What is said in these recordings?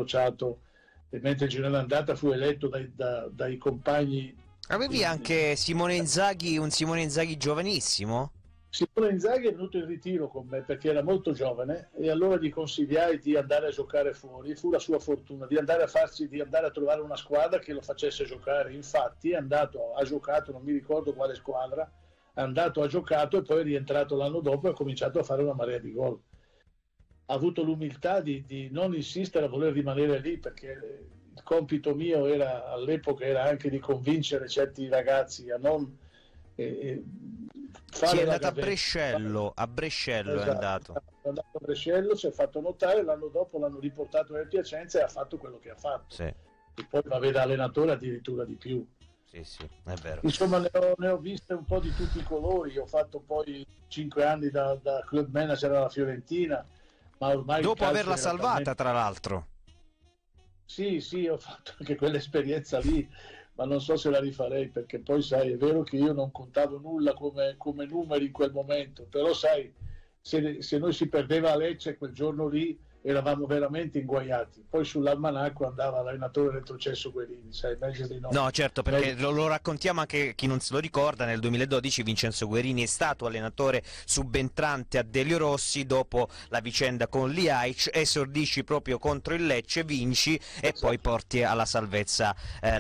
incrociato, e mentre il girone d'andata fu eletto dai compagni. Avevi anche Simone Inzaghi, un Simone Inzaghi giovanissimo? Simone Inzaghi è venuto in ritiro con me perché era molto giovane, e allora gli consigliai di andare a giocare fuori. Fu la sua fortuna di andare a trovare una squadra che lo facesse giocare. Infatti ha giocato, non mi ricordo quale squadra, ha giocato e poi è rientrato l'anno dopo e ha cominciato a fare una marea di gol. Ha avuto l'umiltà di non insistere a voler rimanere lì, perché il compito mio all'epoca era anche di convincere certi ragazzi a non fare. Sì, è andato a Brescello, esatto, è andato a Brescello, si è fatto notare, l'anno dopo l'hanno riportato nel Piacenza e ha fatto quello che ha fatto. Sì. E poi va a vedere allenatore addirittura di più. Sì, è vero. Insomma, ne ho viste un po' di tutti i colori. Ho fatto poi 5 anni da club manager alla Fiorentina, ma ormai dopo averla salvata, tra l'altro. Sì, ho fatto anche quell'esperienza lì, ma non so se la rifarei, perché poi sai, è vero che io non contavo nulla come numeri in quel momento, però sai, se noi si perdeva a Lecce quel giorno lì eravamo veramente inguaiati. Poi sull'almanacco andava l'allenatore retrocesso Guerini, sai, meglio di no. No, certo, perché lo raccontiamo anche chi non se lo ricorda. Nel 2012 Vincenzo Guerini è stato allenatore subentrante a Delio Rossi dopo la vicenda con l'Iaic, esordisci proprio contro il Lecce, vinci e poi porti alla salvezza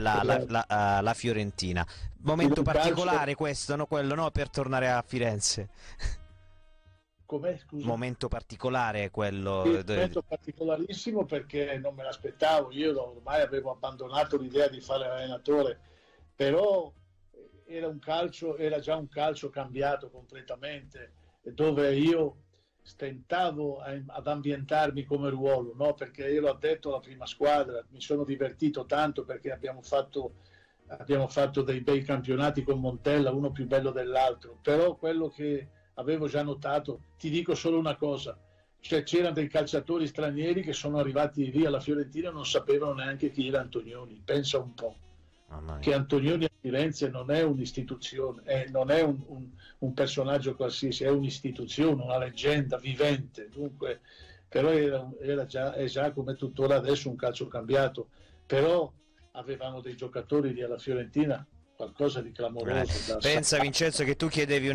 la Fiorentina. Momento particolare questo, no? Quello, no? Per tornare a Firenze. Com'è, scusa? Momento particolare quello. Sì, momento particolarissimo, perché non me l'aspettavo. Io ormai avevo abbandonato l'idea di fare l'allenatore, però era già un calcio cambiato completamente, dove io stentavo ad ambientarmi come ruolo, no? Perché io l'ho detto alla prima squadra, mi sono divertito tanto perché abbiamo fatto dei bei campionati con Montella, uno più bello dell'altro, però quello che avevo già notato, ti dico solo una cosa, cioè c'erano dei calciatori stranieri che sono arrivati lì alla Fiorentina e non sapevano neanche chi era Antonioni. Pensa un po', che Antonioni a Firenze non è un'istituzione, non è un personaggio qualsiasi, è un'istituzione, una leggenda vivente. Dunque, però è già come tuttora adesso un calcio cambiato, però avevano dei giocatori lì alla Fiorentina qualcosa di clamoroso. Pensa, Vincenzo, che tu chiedevi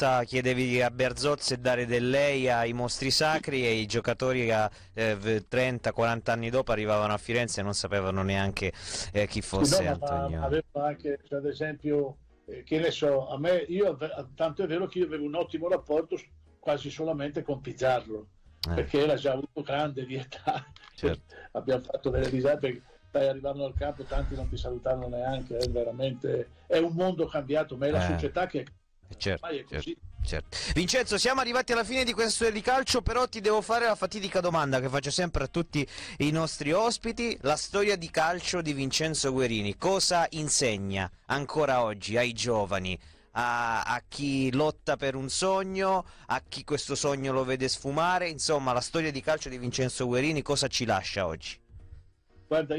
a Berzozzi dare del lei ai mostri sacri, e i giocatori a 30-40 anni dopo arrivavano a Firenze e non sapevano neanche chi fosse Antonioni. Avevo anche, cioè, ad esempio, che ne so, tanto è vero che io avevo un ottimo rapporto quasi solamente con Pizzarro, perché era già avuto grande di età. Certo. Abbiamo fatto delle risate, stai arrivando al campo, tanti non ti salutano neanche, è veramente, è un mondo cambiato, ma è la società che ormai è così. Certo. Vincenzo, siamo arrivati alla fine di questo Storia di Calcio, però ti devo fare la fatidica domanda che faccio sempre a tutti i nostri ospiti: la storia di calcio di Vincenzo Guerini cosa insegna ancora oggi ai giovani, a chi lotta per un sogno, a chi questo sogno lo vede sfumare? Insomma, la storia di calcio di Vincenzo Guerini cosa ci lascia oggi? Guarda,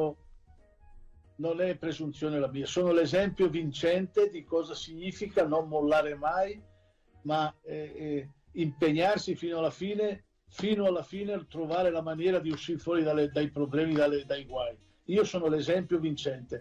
non è presunzione la mia, sono l'esempio vincente di cosa significa non mollare mai, ma impegnarsi fino alla fine, trovare la maniera di uscire fuori dai problemi, dai guai. Io sono l'esempio vincente,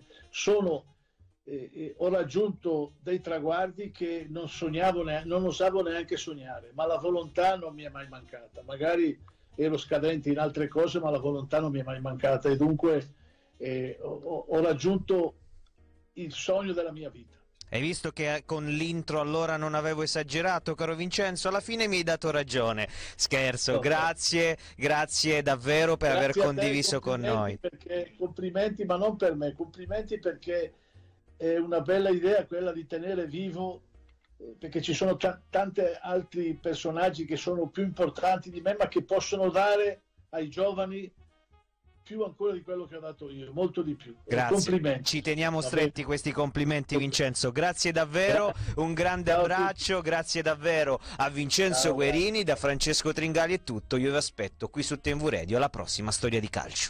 ho raggiunto dei traguardi che non osavo neanche sognare, ma la volontà non mi è mai mancata. Magari ero scadente in altre cose, ma la volontà non mi è mai mancata, e dunque ho raggiunto il sogno della mia vita. Hai visto che con l'intro allora non avevo esagerato, caro Vincenzo? Alla fine mi hai dato ragione. Scherzo, No, grazie davvero per aver condiviso con noi. Complimenti, ma non per me, complimenti perché è una bella idea quella di tenere vivo, perché ci sono tanti altri personaggi che sono più importanti di me, ma che possono dare ai giovani più ancora di quello che ho dato io, molto di più. Grazie, complimenti. Ci teniamo stretti questi complimenti, Vincenzo, grazie davvero, un grande abbraccio, grazie davvero a Vincenzo Guerini. Da Francesco Tringali è tutto, io vi aspetto qui su TMV Radio alla prossima Storia di Calcio.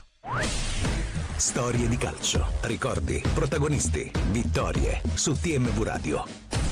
Storie di calcio, ricordi, protagonisti, vittorie su TMV Radio.